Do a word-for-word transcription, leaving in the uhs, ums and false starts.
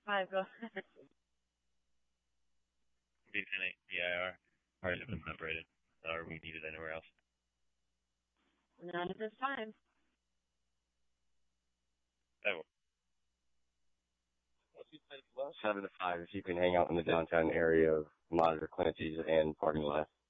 Five, go ahead. B ten eight D I R. Hard have been separated. Are we needed anywhere else? Not at this time. That will. Seven to five, if you can hang out in the downtown area of monitor Clancy's and parking lot.